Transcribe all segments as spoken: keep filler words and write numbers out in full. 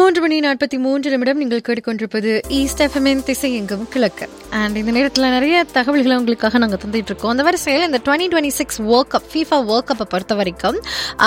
மூன்று மணி நாற்பத்தி மூன்று நிமிடம் நீங்கள் கேட்டுக்கொண்டிருப்பது ஈஸ்ட் எஃப்எம்மின் திசை எங்கும் கிழக்கு. அண்ட் இந்த நேரத்தில் நிறைய தகவல்களை உங்களுக்காக நாங்கள் தந்துட்டு இருக்கோம். அந்த வரிசையில் இந்த twenty twenty six world cup FIFA world கப்பை பொறுத்த வரைக்கும்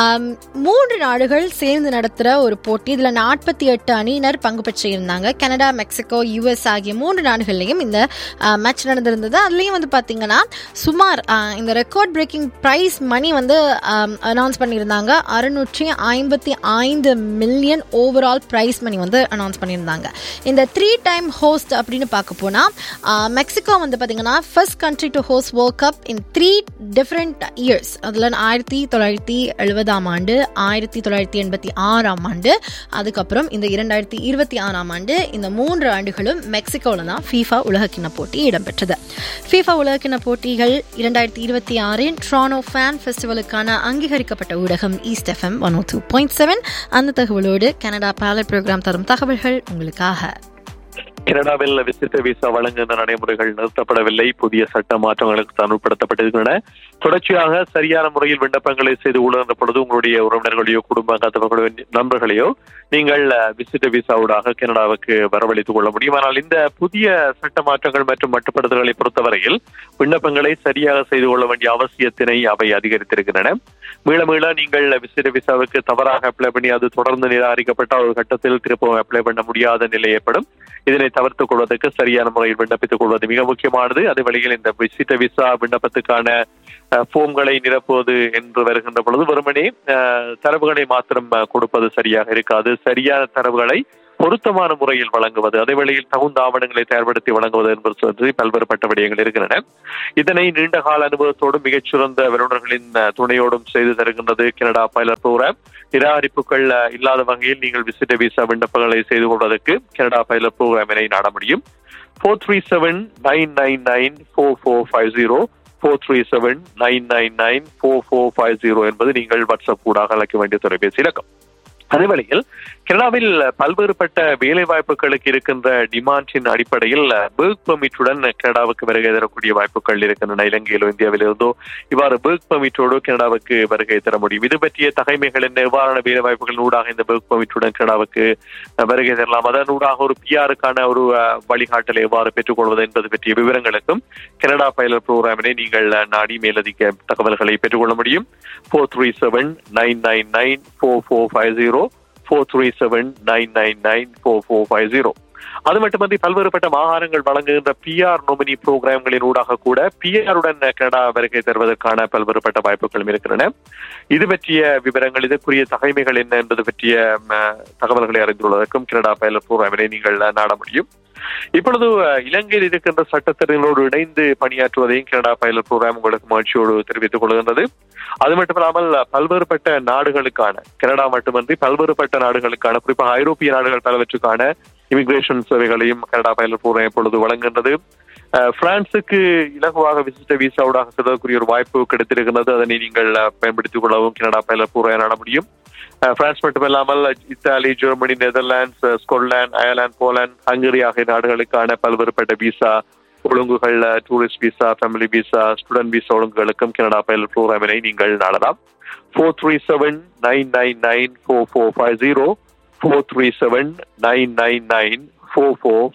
மூன்று நாடுகள் சேர்ந்து நடத்துகிற ஒரு போட்டி. இதில் நாற்பத்தி எட்டு அணியினர் பங்கு பெற்றிருந்தாங்க. கனடா, மெக்சிகோ, யூஎஸ் ஆகிய மூன்று நாடுகள்லையும் இந்த மேட்ச் நடந்திருந்தது. அதுலேயும் வந்து பார்த்தீங்கன்னா சுமார் இந்த ரெக்கார்ட் பிரேக்கிங் ப்ரைஸ் மணி வந்து அனௌன்ஸ் பண்ணியிருந்தாங்க. அறுநூற்றி ஐம்பத்தி ஐந்து மில்லியன் ஓவரால் பிரைஸ் மணி வந்து அனௌன்ஸ் பண்ணியிருந்தாங்க. இந்த த்ரீ டைம் ஹோஸ்ட் அப்படின்னு பார்க்க போனால் மெக்சிகோ வந்து பார்த்தீங்கன்னா first country to host world cup in three different years. அதில் ஆயிரத்தி தொள்ளாயிரத்தி எழுபதாம் ஆண்டு, ஆயிரத்தி தொள்ளாயிரத்தி எண்பத்தி ஆறாம் ஆண்டு, அதுக்கப்புறம் இந்த இரண்டாயிரத்தி இருபத்தி ஆறாம் ஆண்டு, இந்த மூன்று ஆண்டுகளும் மெக்சிகோவில் தான் ஃபீஃபா உலகக்கிண்ண போட்டி இடம்பெற்றது. ஃபீஃபா உலகக்கிண்ண போட்டிகள் இரண்டாயிரத்தி இருபத்தி ஆறின் ட்ரானோ ஃபேன் ஃபெஸ்டிவலுக்கான அங்கீகரிக்கப்பட்ட ஊடகம் ஈஸ்ட் எஃப்எம் ஒன் ஓ டூ பாயிண்ட் செவன். அந்த தகவலோடு கனடா பைலட் ப்ரோக்ராம் தரும் தகவல்கள் உங்களுக்காக. கனடாவில் விசிட்ட விசா வழங்குகின்ற நடைமுறைகள் நிறுத்தப்படவில்லை. புதிய சட்ட மாற்றங்களுக்கு தான் உட்படுத்தப்பட்டிருக்கின்றன. தொடர்ச்சியாக சரியான முறையில் விண்ணப்பங்களை செய்து கொள்கின்ற பொழுது உங்களுடைய உறவினர்களையோ குடும்ப நண்பர்களையோ நீங்கள் விசிட்ட விசாவுடாக கனடாவுக்கு வரவழைத்துக் கொள்ள முடியும். ஆனால் இந்த புதிய சட்ட மாற்றங்கள் மற்றும் மட்டுப்படுத்தல்களை பொறுத்தவரையில் விண்ணப்பங்களை சரியாக செய்து கொள்ள வேண்டிய அவசியத்தினை அவை அதிகரித்திருக்கின்றன. மீள மீள நீங்கள் விசிட்ட விசாவுக்கு தவறாக அப்ளை பண்ணி அது தொடர்ந்து நிராகரிக்கப்பட்ட ஒரு கட்டத்தில் திருப்பவும் அப்ளை பண்ண முடியாத நிலை ஏற்படும். இதனை தவிர்த்துக் கொள்வதற்கு சரியான முறையில் விண்ணப்பித்துக் கொள்வது மிக முக்கியமானது. அதே வழியில் இந்த விசிட்ட விசா விண்ணப்பத்துக்கான போம்களை நிரப்புவது என்று வருகின்ற பொழுது வெறுமனே தரவுகளை மாத்திரம் கொடுப்பது சரியாக இருக்காது. சரியான தரவுகளை பொருத்தமான முறையில் வழங்குவது, அதே வேளையில் தகுந்த ஆவணங்களை தயார்படுத்தி வழங்குவது என்பது சொல்லி பல்வேறுபட்ட விடயங்கள் இருக்கின்றன. இதனை நீண்ட கால அனுபவத்தோடும் மிகச்சிறந்த வல்லுநர்களின் துணையோடும் செய்து தருகின்றது கனடா பைலட் ப்ரோக்ராம். நிராகரிப்புகள் இல்லாத வகையில் நீங்கள் விசிட்ட விசா விண்ணப்பங்களை செய்து கொள்வதற்கு கனடா பைலட் ப்ரோக்ராமினை நாட முடியும். Four three seven nine nine nine four four five zero four three seven nine nine nine four four five zero என்பது நீங்கள் வாட்ஸ்அப் கூடாக அழைக்க வேண்டிய தொலைபேசி இலக்கம். அதே வேளையில் கனடாவில் பல்வேறுபட்ட வேலை வாய்ப்புகளுக்கு இருக்கின்ற டிமாண்டின் அடிப்படையில் ஒர்க் பெர்மிட்டுடன் கனடாவுக்கு வருகை தரக்கூடிய வாய்ப்புகள் இருக்கின்றன. இலங்கையிலோ இந்தியாவிலிருந்தோ இவ்வாறு ஒர்க் பெர்மிட்டோடு கனடாவுக்கு வருகை தர முடியும். இது பற்றிய தகைமைகள் என்ன, எவ்வாறான வேலை வாய்ப்புகள் ஊடாக இந்த ஒர்க் பெர்மிட்டுடன் கனடாவுக்கு வருகை தரலாம், அதன் ஊடாக ஒரு பிஆருக்கான ஒரு வழிகாட்டலை எவ்வாறு பெற்றுக்கொள்வது என்பது பற்றிய விவரங்களுக்கும் கனடா பைலட் ப்ரோக்ராமினை நீங்கள் நாடி மேலதிக தகவல்களை பெற்றுக்கொள்ள முடியும். Four three seven nine nine nine four four five zero four three seven nine nine nine four four five zero. அது மட்டுமன்றி பல்வேறுபட்ட மாகாணங்கள் வழங்குகின்ற பிஆர் நோமினி புரோகிராம்களின் ஊடாக கூட பிஆருடன் கனடா வருகை தருவதற்கான பல்வேறுபட்ட வாய்ப்புகளும் இருக்கின்றன. இது பற்றிய விவரங்கள், இதற்குரிய தகைமைகள் என்ன என்பது பற்றிய தகவல்களை அறிந்துள்ளதற்கும் கனடா பைலட் புரோகிராமினை நீங்கள் நாட முடியும். இப்பொழுது இலங்கையில் இருக்கின்ற சட்டத்திறங்களோடு இணைந்து பணியாற்றுவதையும் கனடா பைலட் புரோகிராம் உங்களுக்கு மகிழ்ச்சியோடு தெரிவித்துக் கொள்கின்றது. அது மட்டுமில்லாமல் பல்வேறுபட்ட நாடுகளுக்கான, கனடா மட்டுமன்றி பல்வேறுபட்ட நாடுகளுக்கான, குறிப்பாக ஐரோப்பிய நாடுகள் பலவற்றுக்கான இமிகிரேஷன் சேவைகளையும் கனடா பைலட் புரோகிராம் இப்பொழுது வழங்குகின்றது. பிரான்சுக்கு இலகுவாக விசிட்ட விசாவுடாக செல்வதற்குரிய ஒரு வாய்ப்பு கிடைத்திருக்கிறது. அதனை நீங்கள் பயன்படுத்திக் கொள்ளவும் கனடா பைலட் புரோகிராம் நாட முடியும். பிரான்ஸ் மட்டுமில்லாமல் Italy, Germany, Netherlands, Scotland, Ireland, Poland, hungry ஆகிய நாடுகளுக்கான பல்வேறுபட்ட விசா ஒழுங்குகள், tourist visa, family visa, student visa ஒழுங்குகளுக்கும் Canada pilot புரோகிராமினை நீங்கள் நாடலாம். Four three seven nine nine nine four four five zero four three seven nine nine nine four four